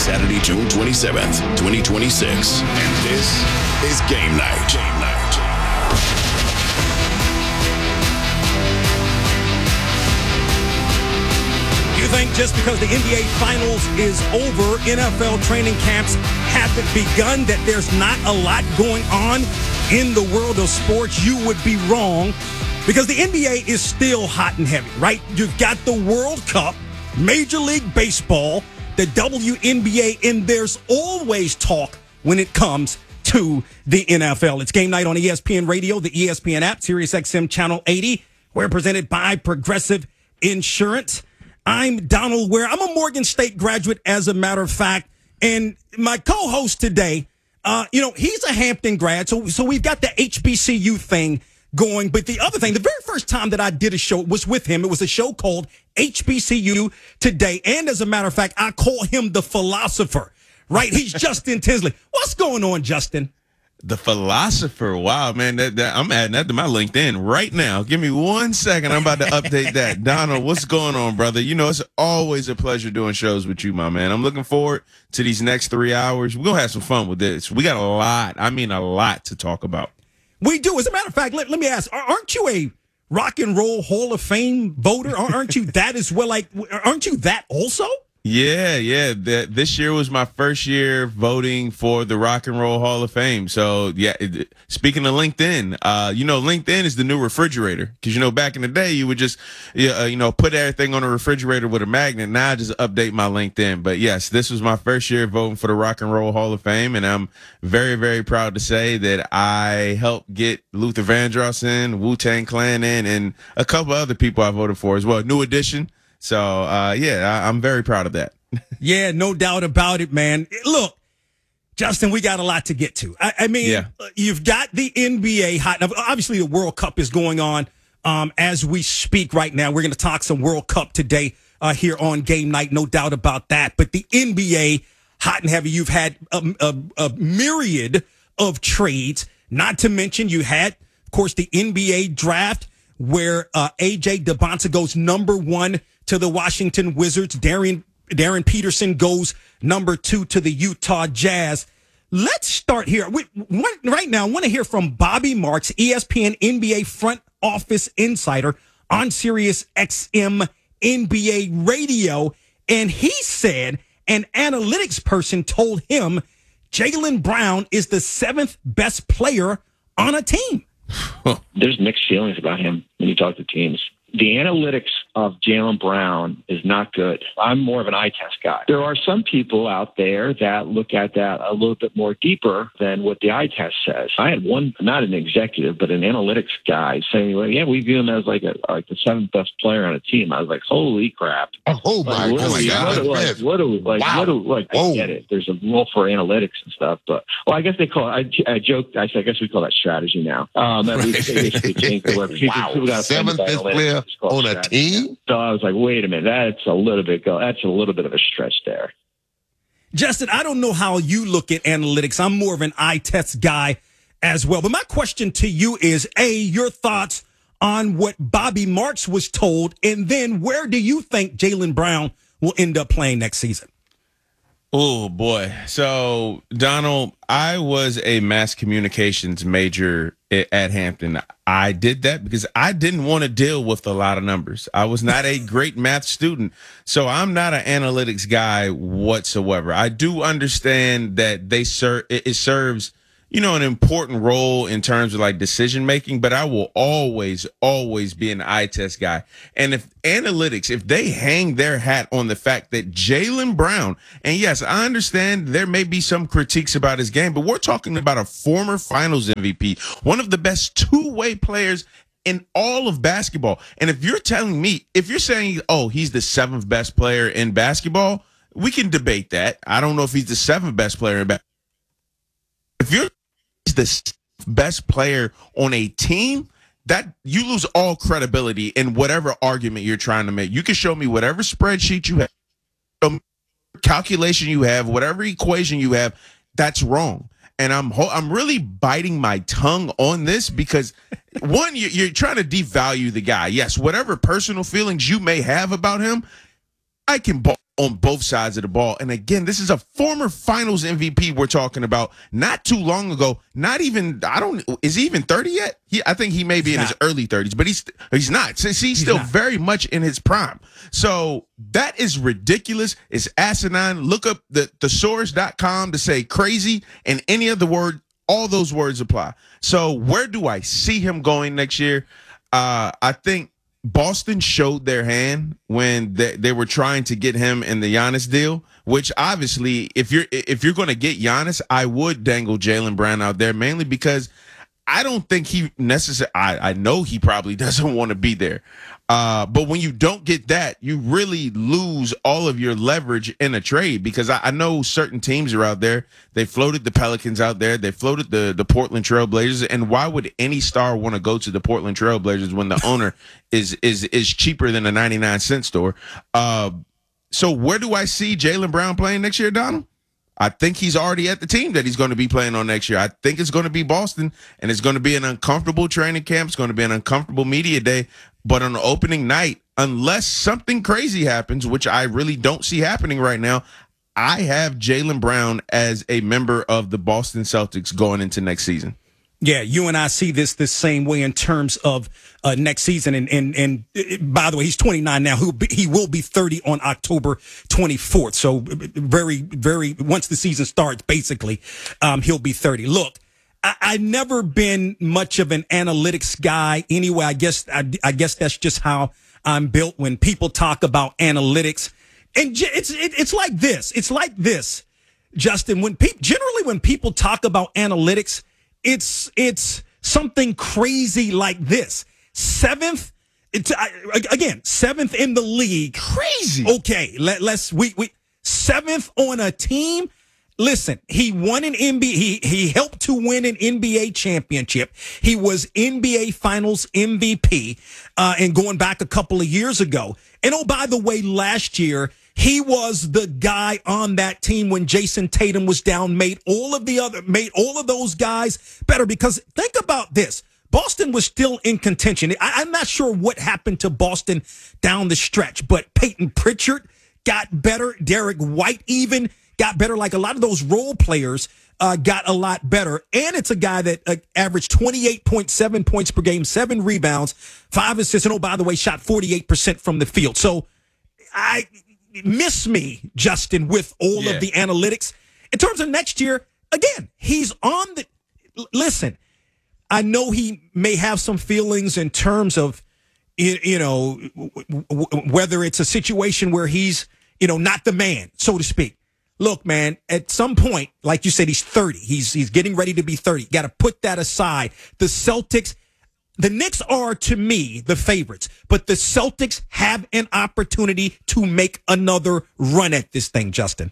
Saturday, June 27th, 2026. And this is Game Night. Game Night. You think just because the NBA Finals is over, NFL training camps haven't begun, that there's not a lot going on in the world of sports? You would be wrong, because the NBA is still hot and heavy, right? You've got the World Cup, Major League Baseball, the WNBA, and there's always talk when it comes to the NFL. It's Game Night on ESPN Radio, the ESPN app, SiriusXM Channel 80. We're presented by Progressive Insurance. I'm Donald Ware. I'm a Morgan State graduate, as a matter of fact. And my co-host today, he's a Hampton grad. So we've got the HBCU thing going. But the other thing, the very first time that I did a show was with him. It was a show called HBCU Today. And as a matter of fact, I call him the philosopher, right? He's Justin Tinsley. What's going on, Justin? The philosopher. Wow, man. I'm adding that to my LinkedIn right now. Give me 1 second. I'm about to update that. Donald, what's going on, brother? You know, it's always a pleasure doing shows with you, my man. I'm looking forward to these next 3 hours. We're going to have some fun with this. We got a lot to talk about. We do. As a matter of fact, let me ask, aren't you a Rock and Roll Hall of Fame voter? Aren't you that as well? Aren't you that also? Yeah. This year was my first year voting for the Rock and Roll Hall of Fame. So, yeah, speaking of LinkedIn, LinkedIn is the new refrigerator. Because, back in the day, you would just, put everything on a refrigerator with a magnet. Now I just update my LinkedIn. But, yes, this was my first year voting for the Rock and Roll Hall of Fame. And I'm very, very proud to say that I helped get Luther Vandross in, Wu-Tang Clan in, and a couple other people I voted for as well. New Edition. So, I'm very proud of that. Yeah, no doubt about it, man. Look, Justin, we got a lot to get to. You've got the NBA hot. Now, obviously, the World Cup is going on as we speak right now. We're going to talk some World Cup today here on Game Night, no doubt about that. But the NBA hot and heavy, you've had a myriad of trades, not to mention you had, of course, the NBA draft where A.J. Debonta goes number 1 to the Washington Wizards. Darren Peterson goes number 2 to the Utah Jazz. Let's start here. Right now, I want to hear from Bobby Marks, ESPN NBA front office insider on Sirius XM NBA radio. And he said an analytics person told him Jaylen Brown is the 7th best player on a team. There's mixed feelings about him when you talk to teams. The analytics of Jaylen Brown is not good. I'm more of an eye test guy. There are some people out there that look at that a little bit more deeper than what the eye test says. I had one, not an executive, but an analytics guy saying, well, yeah, we view him as like the 7th best player on a team. I was like, holy crap. Oh my God. I get it. There's a role for analytics and stuff, but, I guess they call it, I joked, I said, I guess we call that strategy now. They changed the word. Wow. 7th best player on a team? So I was like, wait a minute, that's a little bit of a stretch there. Justin, I don't know how you look at analytics. I'm more of an eye test guy as well. But my question to you is, your thoughts on what Bobby Marks was told, and then where do you think Jaylen Brown will end up playing next season? Oh, boy. So, Donald, I was a mass communications major at Hampton. I did that because I didn't want to deal with a lot of numbers. I was not a great math student, so I'm not an analytics guy whatsoever. I do understand that it serves an important role in terms of like decision making, but I will always be an eye test guy. And if analytics, if they hang their hat on the fact that Jaylen Brown, and yes, I understand there may be some critiques about his game, but we're talking about a former finals MVP, one of the best two-way players in all of basketball. And if you're saying, he's the 7th best player in basketball, we can debate that. I don't know if he's the 7th best player in basketball. If you're the best player on a team, that you lose all credibility in whatever argument you're trying to make. You can show me whatever spreadsheet you have, calculation you have, whatever equation you have, that's wrong. And I'm really biting my tongue on this because, one, you're trying to devalue the guy. Yes, whatever personal feelings you may have about him, I can on both sides of the ball. And again, this is a former finals MVP we're talking about not too long ago. Not even, is he even 30 yet? I think he may be in his early 30s, but he's not. He's still very much in his prime. So that is ridiculous. It's asinine. Look up the thesaurus.com to say crazy, and any other word, all those words apply. So where do I see him going next year? I think Boston showed their hand when they were trying to get him in the Giannis deal, which obviously if you're going to get Giannis, I would dangle Jaylen Brown out there, mainly because I don't think he necessarily, I know he probably doesn't want to be there. But when you don't get that, you really lose all of your leverage in a trade, because I know certain teams are out there. They floated the Pelicans out there. They floated the Portland Trail Blazers. And why would any star want to go to the Portland Trail Blazers when the owner is cheaper than a 99-cent store? So where do I see Jaylen Brown playing next year, Donald? I think he's already at the team that he's going to be playing on next year. I think it's going to be Boston, and it's going to be an uncomfortable training camp. It's going to be an uncomfortable media day. But on the opening night, unless something crazy happens, which I really don't see happening right now, I have Jaylen Brown as a member of the Boston Celtics going into next season. Yeah, you and I see this the same way in terms of next season. And by the way, he's 29 now. He will be 30 on October 24th. So very, very, once the season starts, basically, he'll be 30. Look, I've never been much of an analytics guy anyway. I guess that's just how I'm built. When people talk about analytics, and it's like this. It's like this, Justin. When people talk about analytics, it's something crazy like this. Seventh in the league. Crazy. Okay, we seventh on a team. Listen, he won an NBA. He helped to win an NBA championship. He was NBA Finals MVP, and going back a couple of years ago. And oh, by the way, last year he was the guy on that team when Jason Tatum was down. Made all of those guys better. Because think about this. Boston was still in contention. I'm not sure what happened to Boston down the stretch, but Peyton Pritchard got better. Derek White even got better. Like a lot of those role players got a lot better. And it's a guy that averaged 28.7 points per game, 7 rebounds, 5 assists, and oh, by the way, shot 48% from the field. So I miss me, Justin, with all of the analytics. In terms of next year, again, he's on the – listen, I know he may have some feelings in terms of, whether it's a situation where he's, not the man, so to speak. Look, man, at some point, like you said, he's 30. He's getting ready to be 30. Got to put that aside. The Celtics, the Knicks are, to me, the favorites, but the Celtics have an opportunity to make another run at this thing, Justin.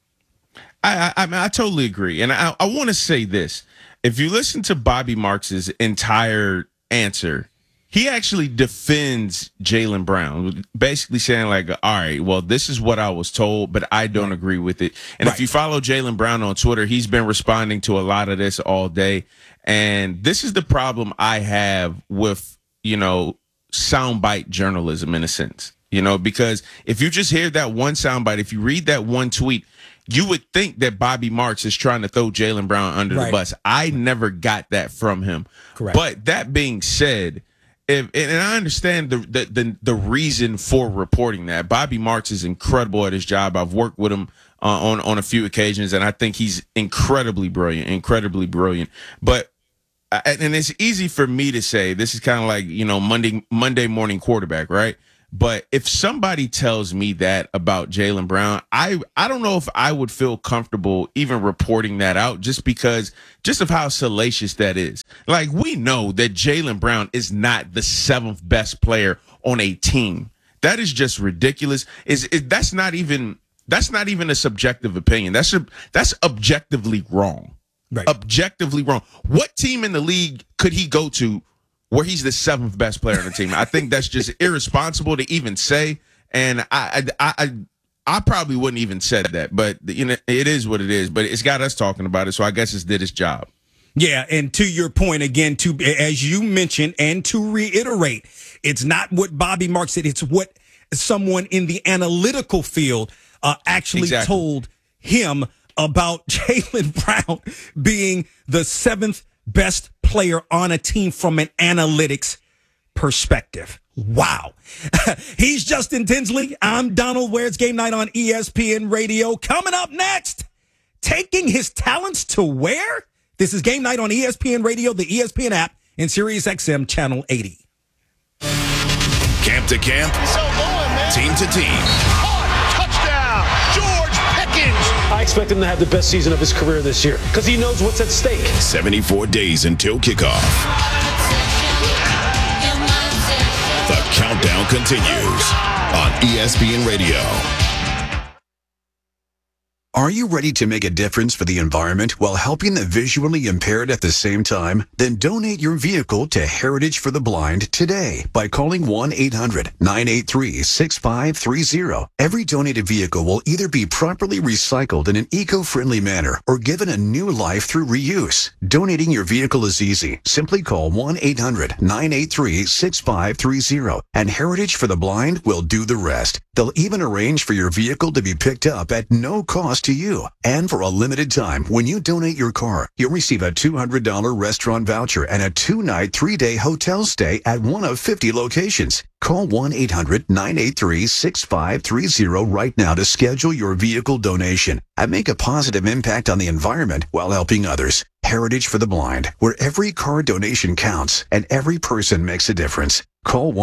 I totally agree. And I want to say this. If you listen to Bobby Marks's entire answer, he actually defends Jaylen Brown, basically saying like, all right, well, this is what I was told, but I don't agree with it. And if you follow Jaylen Brown on Twitter, he's been responding to a lot of this all day. And this is the problem I have with, soundbite journalism in a sense, because if you just hear that one soundbite, if you read that one tweet, you would think that Bobby Marks is trying to throw Jaylen Brown under the bus. I never got that from him. Correct. But that being said, and I understand the reason for reporting that. Bobby Marks is incredible at his job. I've worked with him on a few occasions, and I think he's incredibly brilliant. But and it's easy for me to say, this is kind of like, Monday morning quarterback, right? But if somebody tells me that about Jaylen Brown, I don't know if I would feel comfortable even reporting that out, just of how salacious that is. Like, we know that Jaylen Brown is not the 7th best player on a team. That is just ridiculous. That's not even a subjective opinion. That's objectively wrong. Right. Objectively wrong. What team in the league could he go to where he's the 7th best player on the team? I think that's just irresponsible to even say. And I probably wouldn't even said that, but it is what it is. But it's got us talking about it, so I guess it's did its job. Yeah, and to your point again, as you mentioned, and to reiterate, it's not what Bobby Marks said; it's what someone in the analytical field actually told him about Jaylen Brown being the 7th best player on a team from an analytics perspective. Wow. He's Justin Tinsley. I'm Donald Ware. It's Game Night on ESPN Radio. Coming up next, taking his talents to where? This is Game Night on ESPN Radio, the ESPN app, and SiriusXM Channel 80. Camp to camp, team to team. Touchdown, George Pickens. I expect him to have the best season of his career this year because he knows what's at stake. 74 days until kickoff. The countdown continues on ESPN Radio. Are you ready to make a difference for the environment while helping the visually impaired at the same time? Then donate your vehicle to Heritage for the Blind today by calling 1-800-983-6530. Every donated vehicle will either be properly recycled in an eco-friendly manner or given a new life through reuse. Donating your vehicle is easy. Simply call 1-800-983-6530 and Heritage for the Blind will do the rest. They'll even arrange for your vehicle to be picked up at no cost to you. And for a limited time, when you donate your car, you'll receive a $200 restaurant voucher and a 2-night, 3-day hotel stay at one of 50 locations. Call 1-800-983-6530 right now to schedule your vehicle donation and make a positive impact on the environment while helping others. Heritage for the Blind, where every car donation counts and every person makes a difference. Call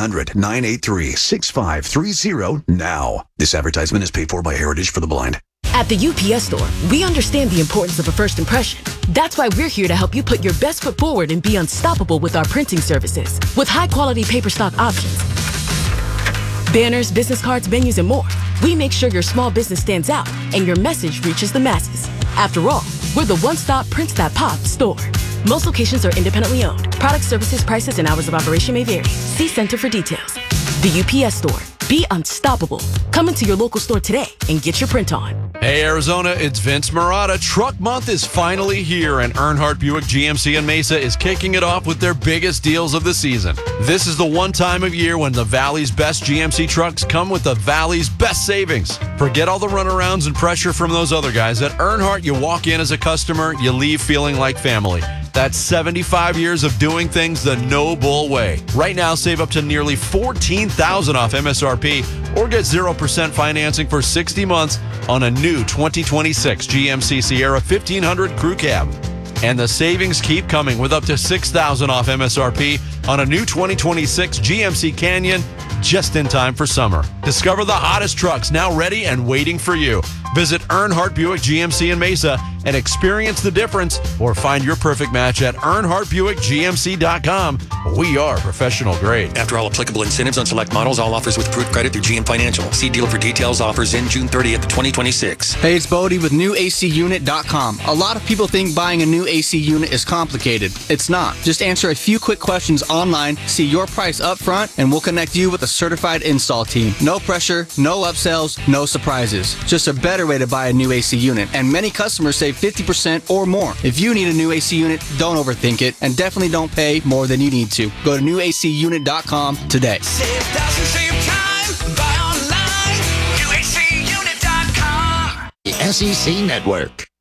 1-800-983-6530 now. This advertisement is paid for by Heritage for the Blind. At the UPS Store, we understand the importance of a first impression. That's why we're here to help you put your best foot forward and be unstoppable with our printing services. With high-quality paper stock options, banners, business cards, menus, and more, we make sure your small business stands out and your message reaches the masses. After all, we're the one-stop Prints That Pop store. Most locations are independently owned. Product, services, prices, and hours of operation may vary. See Center for details. The UPS Store. Be unstoppable. Come into your local store today and get your print on. Hey, Arizona, it's Vince Marotta. Truck Month is finally here, and Earnhardt Buick GMC in Mesa is kicking it off with their biggest deals of the season. This is the one time of year when the Valley's best GMC trucks come with the Valley's best savings. Forget all the runarounds and pressure from those other guys. At Earnhardt, you walk in as a customer, you leave feeling like family. That's 75 years of doing things the no bull way. Right now, save up to nearly $14,000 off MSRP or get 0% financing for 60 months on a new 2026 GMC Sierra 1500 Crew Cab. And the savings keep coming with up to $6,000 off MSRP on a new 2026 GMC Canyon just in time for summer. Discover the hottest trucks now ready and waiting for you. Visit Earnhardt Buick GMC in Mesa and experience the difference or find your perfect match at EarnhardtBuickGMC.com. We are professional grade. After all applicable incentives on select models, all offers with approved credit through GM Financial. See dealer for details. Offers in June 30th, 2026. Hey, it's Bodie with NewACUnit.com. A lot of people think buying a new AC unit is complicated. It's not. Just answer a few quick questions online, see your price up front, and we'll connect you with a certified install team. No pressure, no upsells, no surprises. Just a better way to buy a new AC unit. And many customers save 50% or more. If you need a new AC unit, don't overthink it, and definitely don't pay more than you need to. Go to NewACUnit.com today. Save thousands, save time, buy online, NewACUnit.com. The SEC Network.